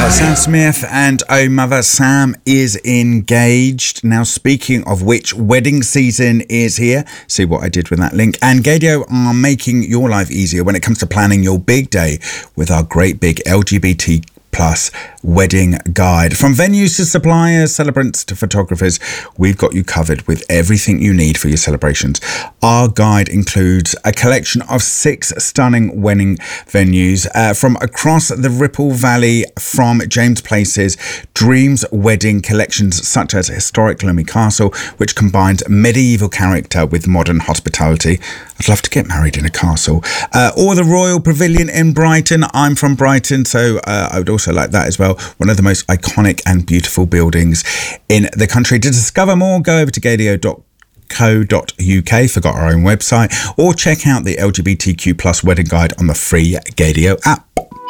Sam Smith and Oh Mother. Sam is engaged. Now, speaking of which, wedding season is here. See what I did with that link. And Gadio are making your life easier when it comes to planning your big day with our great big LGBT plus wedding guide. From venues to suppliers, celebrants to photographers, we've got you covered with everything you need for your celebrations. Our guide includes a collection of 6 stunning wedding venues from across the Ripple Valley, from James Place's Dreams Wedding collections, such as historic Lumley Castle, which combines medieval character with modern hospitality. I'd love to get married in a castle. Or the Royal Pavilion in Brighton. I'm from Brighton, so I would also like that as well. One of the most iconic and beautiful buildings in the country. To discover more, go over to gadio.co.uk, forgot our own website, or check out the LGBTQ plus wedding guide on the free Gadio app.